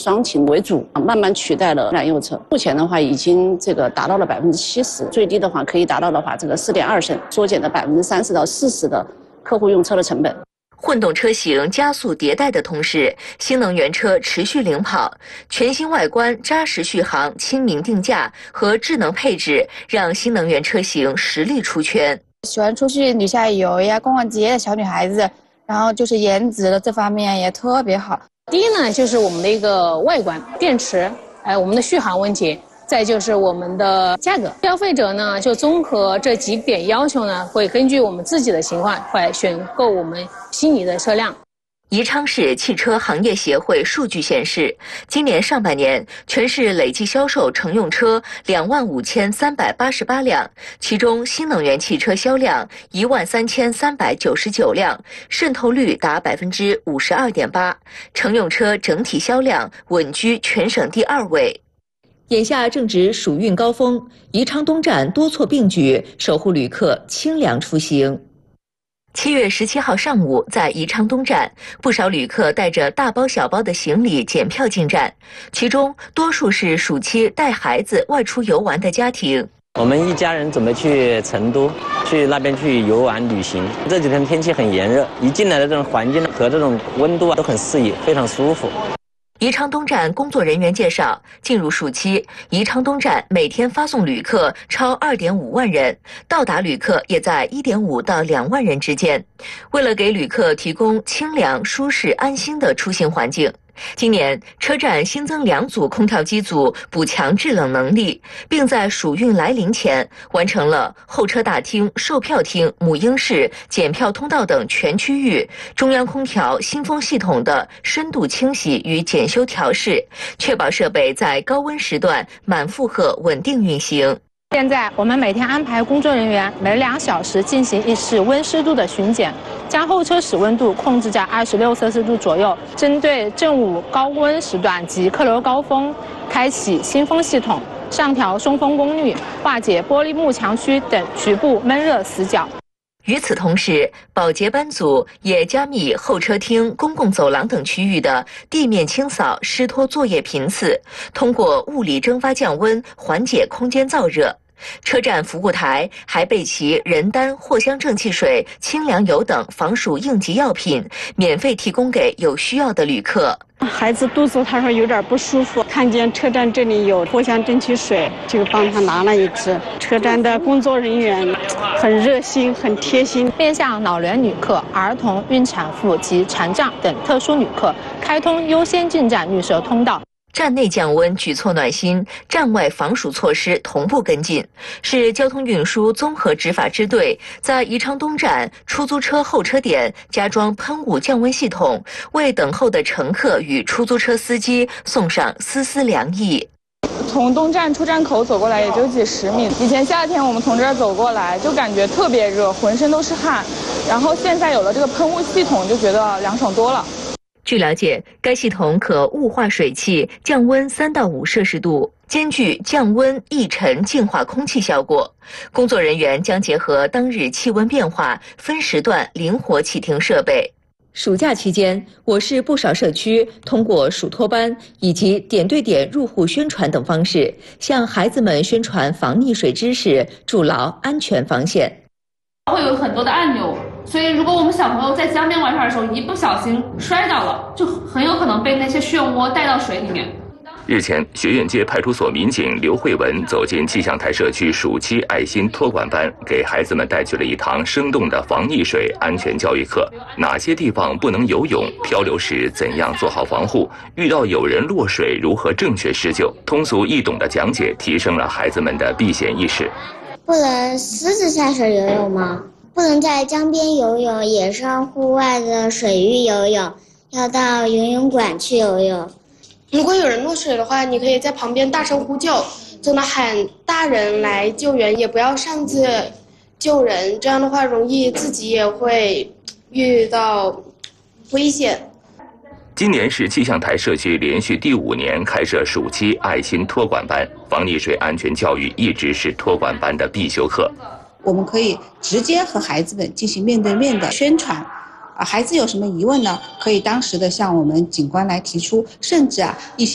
双擎为主，慢慢取代了燃油车。目前的话，已经达到了70%，最低的话可以达到的话4.2升，缩减了30%到40%的客户用车的成本。 混动车型加速迭代的同时，新能源车持续领跑，全新外观、扎实续航、亲民定价和智能配置，让新能源车型实力出圈。 喜欢出去旅下游呀、逛逛街的小女孩子，然后就是颜值的这方面也特别好。 第一呢，就是我们的一个外观、电池，我们的续航问题。再就是我们的价格，消费者呢就综合这几点要求呢，会根据我们自己的情况，会选购我们心仪的车辆。 宜昌市汽车行业协会数据显示，今年上半年全市累计销售乘用车25388辆，其中新能源汽车销量13399辆，渗透率达52.8%，乘用车整体销量稳居全省第2位。眼下正值暑运高峰，宜昌东站多措并举，守护旅客清凉出行。7月17号上午，在宜昌东站，不少旅客带着大包小包的行李检票进站，其中多数是暑期带孩子外出游玩的家庭。 我们一家人准备去成都，去那边去游玩旅行。这几天天气很炎热，一进来的这种环境和这种温度都很适宜，非常舒服。 宜昌东站工作人员介绍，进入暑期，宜昌东站每天发送旅客超2.5万人，到达旅客也在1.5到2万人之间。为了给旅客提供清凉、舒适、安心的出行环境，今年车站新增2组空调机组，补强制冷能力，并在暑运来临前完成了候车大厅、售票厅、母婴室、检票通道等全区域中央空调新风系统的深度清洗与检修调试，确保设备在高温时段满负荷稳定运行。 现在我们每天安排工作人员每2小时进行1次温湿度的巡检，将候车室温度控制在26摄氏度左右。针对正午高温时段及客流高峰，开启新风系统，上调送风功率，化解玻璃幕墙区等局部闷热死角。 与此同时，保洁班组也加密候车厅、公共走廊等区域的地面清扫湿拖作业频次，通过物理蒸发降温，缓解空间燥热。车站服务台还备齐人丹、藿香正气水、清凉油等防暑应急药品，免费提供给有需要的旅客。 孩子肚子他说有点不舒服，看见车站这里有藿香正气水，就帮他拿了1支。车站的工作人员很热心，很贴心， 面向老年旅客、儿童、孕产妇及残障等特殊旅客，开通优先进站绿色通道。 站内降温举措暖心，站外防暑措施同步跟进。市交通运输综合执法支队在宜昌东站出租车候车点加装喷雾降温系统，为等候的乘客与出租车司机送上丝丝凉意。 从东站出站口走过来也就几十米，以前夏天我们从这儿走过来就感觉特别热，浑身都是汗，然后现在有了这个喷雾系统，就觉得凉爽多了。 据了解，该系统可雾化水汽，降温3到5摄氏度，兼具降温、抑尘、净化空气效果。工作人员将结合当日气温变化，分时段灵活启停设备。暑假期间，我市不少社区通过暑托班以及点对点入户宣传等方式，向孩子们宣传防溺水知识，筑牢安全防线。 会有很多的按钮，所以如果我们小朋友在江边玩耍的时候一不小心摔倒了，就很有可能被那些漩涡带到水里面。 日前，学院街派出所民警刘慧文走进气象台社区暑期爱心托管班，给孩子们带去了一堂生动的防溺水安全教育课。哪些地方不能游泳？漂流时怎样做好防护？遇到有人落水如何正确施救？通俗易懂的讲解提升了孩子们的避险意识。 不能私自下水游泳吗？不能在江边游泳，也上户外的水域游泳，要到游泳馆去游泳。 如果有人落水的话，你可以在旁边大声呼救，就能喊大人来救援，也不要擅自救人，这样的话容易自己也会遇到危险。 今年是气象台社区连续第5年开设暑期爱心托管班，防溺水安全教育一直是托管班的必修课。 我们可以直接和孩子们进行面对面的宣传，孩子有什么疑问呢？可以当时的向我们警官来提出，甚至一些